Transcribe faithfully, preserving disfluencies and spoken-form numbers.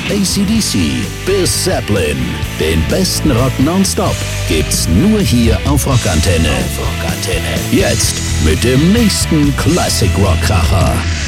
A C D C bis Zeppelin. Den besten Rock nonstop gibt's nur hier auf Rockantenne. Auf Rockantenne. Jetzt mit dem nächsten Classic Rock Kracher.